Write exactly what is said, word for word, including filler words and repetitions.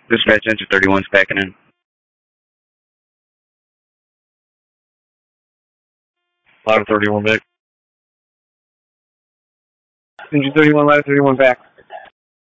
Dispatch engine thirty-one's backing in. Ladder thirty-one back. Engine thirty-one, ladder thirty-one back.